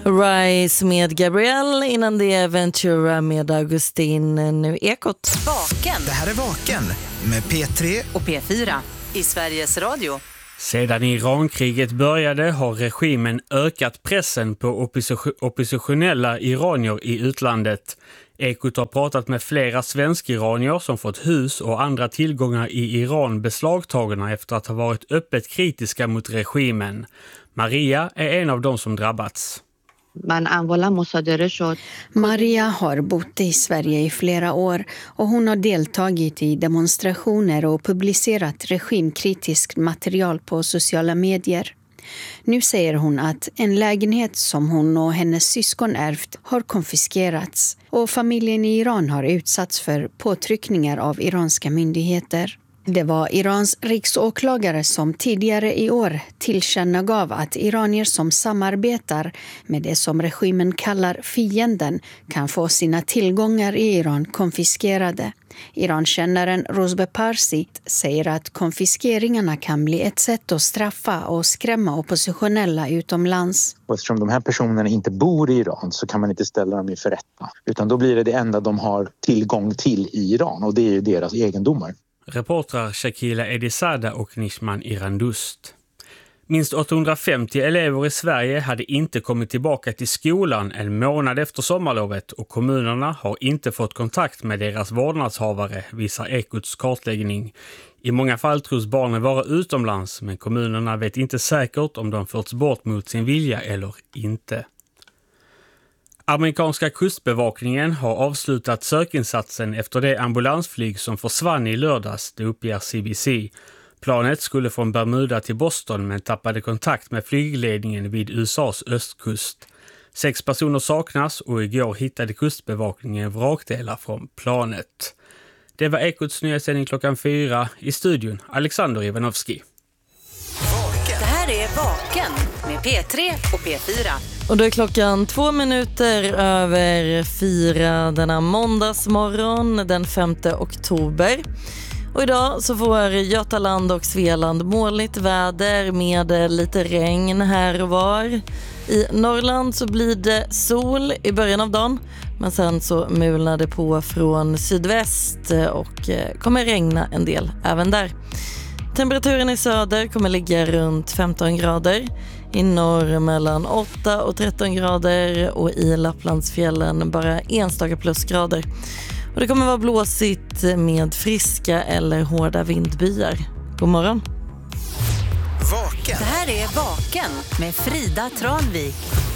Rise med Gabrielle, innan det är Ventura med Augustin. Nu Ekot. Vaken. Det här är Vaken med P3 och P4 i Sveriges Radio. Sedan Irankriget började har regimen ökat pressen på oppositionella iranier i utlandet. Ekot har pratat med flera svensk-iranier som fått hus och andra tillgångar i Iran beslagtagna efter att ha varit öppet kritiska mot regimen. Maria är en av dem som drabbats. Maria har bott i Sverige i flera år och hon har deltagit i demonstrationer och publicerat regimkritiskt material på sociala medier. Nu säger hon att en lägenhet som hon och hennes syskon ärvt har konfiskerats och familjen i Iran har utsatts för påtryckningar av iranska myndigheter. Det var Irans riksåklagare som tidigare i år tillkännagav att iranier som samarbetar med det som regimen kallar fienden kan få sina tillgångar i Iran konfiskerade. Irankännaren Rozbe Parsi säger att konfiskeringarna kan bli ett sätt att straffa och skrämma oppositionella utomlands. Eftersom de här personerna inte bor i Iran så kan man inte ställa dem inför rätta. Utan då blir det enda de har tillgång till i Iran, och det är ju deras egendomar. Reportrar Shakila Edisada och Nishman Irandust. Minst 850 elever i Sverige hade inte kommit tillbaka till skolan en månad efter sommarlovet, och kommunerna har inte fått kontakt med deras vårdnadshavare, visar Ekots kartläggning. I många fall tros barnen vara utomlands, men kommunerna vet inte säkert om de förts bort mot sin vilja eller inte. Amerikanska kustbevakningen har avslutat sökinsatsen efter det ambulansflyg som försvann i lördags, det uppger CBC. Planet skulle från Bermuda till Boston men tappade kontakt med flygledningen vid USAs östkust. 6 personer saknas och igår hittade kustbevakningen vrakdelar från planet. Det var Ekots nyhetssändning 4:00 i studion. Alexander Ivanovski. Det här är Vaken med P3 och P4. Och då är klockan 4:02 denna måndagsmorgon den 5 oktober. Och idag så får Götaland och Svealand molnigt väder med lite regn här och var. I Norrland så blir det sol i början av dagen, men sen så mulnar det på från sydväst och kommer regna en del även där. Temperaturen i söder kommer ligga runt 15 grader. I norr mellan 8 och 13 grader och i Lapplandsfjällen bara enstaka plusgrader. Och det kommer vara blåsigt med friska eller hårda vindbyar. God morgon. Vaken. Det här är Vaken med Frida Tranvik.